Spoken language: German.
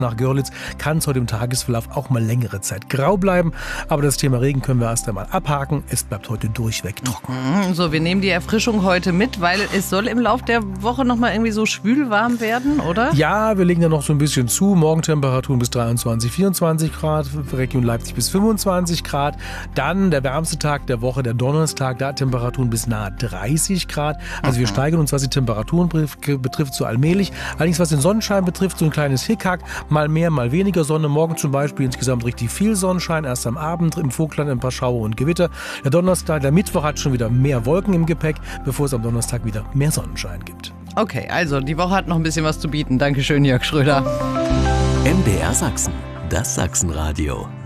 Nach Görlitz kann es heute im Tagesverlauf auch mal längere Zeit grau bleiben. Aber das Thema Regen können wir erst einmal abhaken. Es bleibt heute durchweg trocken. So, wir nehmen die Erfrischung heute mit, weil es soll im Laufe der Woche nochmal irgendwie so schwül warm werden, oder? Ja, wir legen da noch so ein bisschen zu. Morgentemperaturen bis 23, 24 Grad. Region Leipzig bis 25 Grad. Dann der wärmste Tag der Woche, der Donnerstag. Da Temperaturen bis nahe 30 Grad. Also wir steigern uns, was die Temperaturen betrifft, so allmählich. Allerdings, was den Sonnenschein betrifft, so ein kleines Hickhack. Mal mehr, mal weniger Sonne. Morgen zum Beispiel insgesamt richtig viel Sonnenschein. Erst am Abend im Vogtland ein paar Schauer und Gewitter. Der Mittwoch hat schon wieder mehr Wolken im Gepäck, bevor es am Donnerstag wieder mehr Sonnenschein gibt. Okay, also die Woche hat noch ein bisschen was zu bieten. Dankeschön, Jörg Schröder. MDR Sachsen, das Sachsenradio.